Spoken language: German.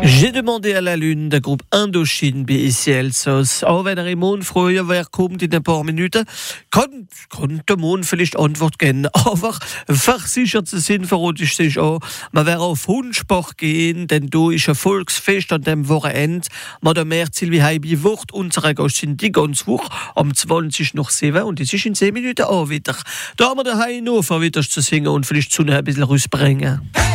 J'ai demandé à la Lune, der Groupe Indochine BECL SOS. Auch wenn im Mond früher wer kommt in ein paar Minuten, kann der Mond vielleicht Antwort geben. Aber versichert zu sein, verrate ich sich auch. Man wäre auf Hundsport gehen, denn du ist ein Volksfest an dem Wochenende. Madame Merzel wie Heibi Wort, unsere Gästin die ganze Woche am 20:07 und es ist in 10 Minuten auch wieder. Da haben wir den Hannover wieder zu singen und vielleicht zu ein bisschen rausbringen. Hey!